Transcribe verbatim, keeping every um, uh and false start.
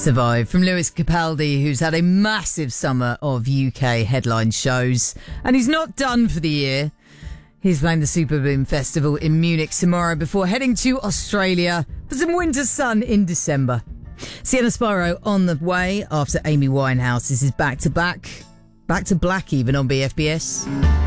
Survive from Lewis Capaldi, who's had a massive summer of U K headline shows, and he's not done for the year. He's playing the Superboom Festival in Munich tomorrow before heading to Australia for some winter sun in December. Sienna Spyro on the way after Amy Winehouse. This is Back to Back, Back to Black even on B F B S.